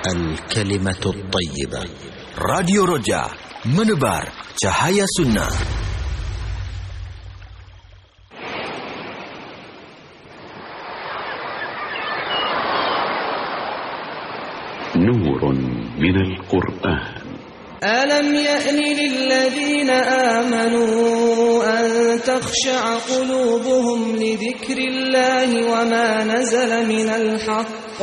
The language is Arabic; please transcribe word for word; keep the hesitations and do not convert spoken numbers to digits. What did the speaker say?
الكلمة الطيبة. راديو Roja menebar cahaya sunnah. نور من القرآن. ألم يأن للذين آمنوا أن تخشع قلوبهم لذكر الله وما نزل من الحق